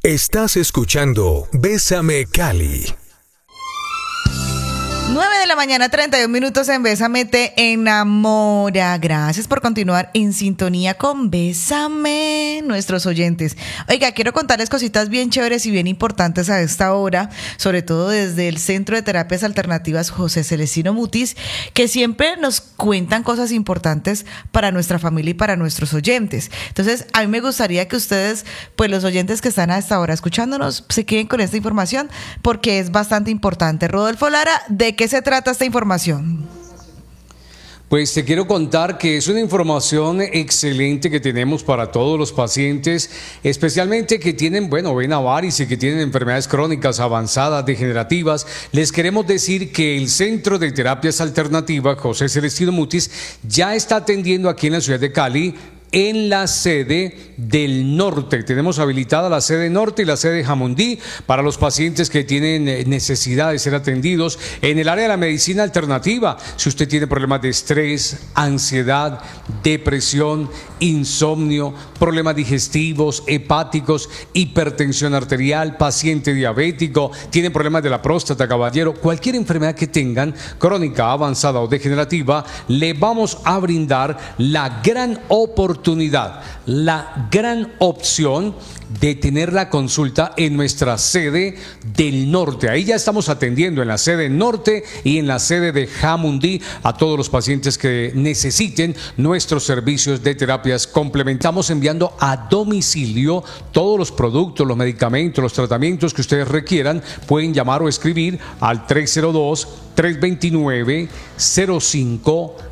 Estás escuchando Bésame Cali. 9 de la mañana, 31 minutos en Bésame te enamora. Gracias por continuar en sintonía con Bésame, nuestros oyentes. Oiga, quiero contarles cositas bien chéveres y bien importantes a esta hora, sobre todo desde el Centro de Terapias Alternativas José Celestino Mutis, que siempre nos cuentan cosas importantes para nuestra familia y para nuestros oyentes. Entonces, a mí me gustaría que ustedes, pues los oyentes que están a esta hora escuchándonos, se queden con esta información porque es bastante importante. Rodolfo Lara, ¿de qué se trata esta información? Pues te quiero contar que es una información excelente que tenemos para todos los pacientes, especialmente que tienen, vena varice, que tienen enfermedades crónicas avanzadas, degenerativas. Les queremos decir que el Centro de Terapias Alternativas José Celestino Mutis ya está atendiendo aquí en la ciudad de Cali, en la sede del norte. Tenemos habilitada la sede norte y la sede Jamundí para los pacientes que tienen necesidad de ser atendidos en el área de la medicina alternativa. Si usted tiene problemas de estrés, ansiedad, depresión, insomnio, problemas digestivos, hepáticos, hipertensión arterial, paciente diabético, tiene problemas de la próstata, caballero, cualquier enfermedad que tengan, crónica, avanzada o degenerativa, le vamos a brindar la gran oportunidad, la gran opción de tener la consulta en nuestra sede del norte. Ahí ya estamos atendiendo en la sede norte y en la sede de Jamundí a todos los pacientes que necesiten nuestros servicios de terapias complementamos, enviando a domicilio todos los productos, los medicamentos, los tratamientos que ustedes requieran. Pueden llamar o escribir al 302-329-05